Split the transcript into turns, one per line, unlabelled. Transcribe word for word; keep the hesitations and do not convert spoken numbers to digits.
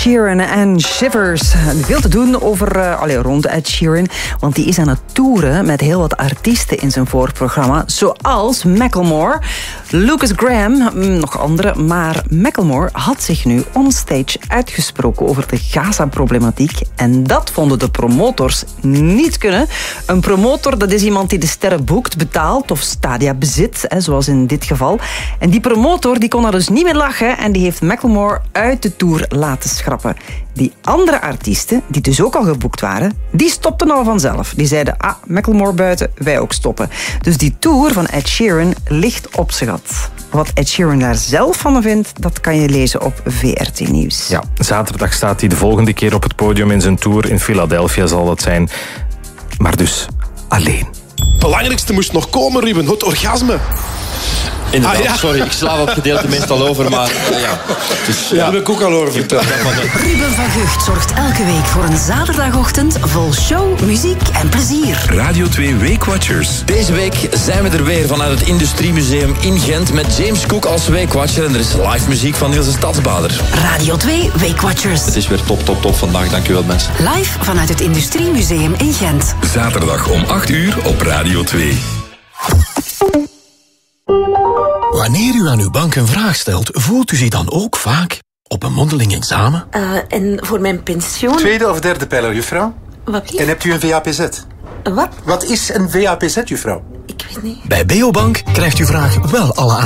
Sheeran en Shivers. Veel te doen over, uh, allee, rond Ed Sheeran, want die is aan het toeren met heel wat artiesten in zijn voorprogramma, zoals Macklemore, Lucas Graham, nog andere, maar Macklemore had zich nu onstage uitgesproken over de Gaza-problematiek en dat vonden de promotors niet kunnen. Een promotor, dat is iemand die de sterren boekt, betaalt of stadia bezit, hè, zoals in dit geval. En die promotor die kon daar dus niet meer lachen en die heeft Macklemore uit de tour laten schrappen. Die andere artiesten, die dus ook al geboekt waren, die stopten al vanzelf. Die zeiden, ah, Macklemore buiten, wij ook stoppen. Dus die tour van Ed Sheeran ligt op zijn gat. Wat Ed Sheeran daar zelf van vindt, dat kan je lezen op V R T Nieuws.
Ja, zaterdag staat hij de volgende keer op het podium in zijn tour. In Philadelphia zal dat zijn. Maar dus alleen.
Het belangrijkste moest nog komen, Ruben. Het orgasme.
Inderdaad,
ah, ja.
sorry, ik sla dat gedeelte meestal over, maar uh, ja. Dus,
ja. Daar heb ik ook al over verteld.
Ruben van Gucht zorgt elke week voor een zaterdagochtend vol show, muziek en plezier.
Radio twee Weekwatchers.
Deze week zijn we er weer vanuit het Industriemuseum in Gent met James Cook als Weekwatcher en er is live muziek van Niels de Stadsbader.
Radio twee Weekwatchers.
Het is weer top, top, top vandaag, dankjewel mensen.
Live vanuit het Industriemuseum in Gent.
Zaterdag om acht uur op Radio twee.
Wanneer u aan uw bank een vraag stelt, voelt u zich dan ook vaak op een mondeling examen?
Uh, en voor mijn pensioen...
Tweede of derde pijler, juffrouw?
Wat lief?
En hebt u een V A P Z?
Wat?
Wat is een V A P Z, juffrouw?
Ik weet niet.
Bij Beobank krijgt uw vraag wel alle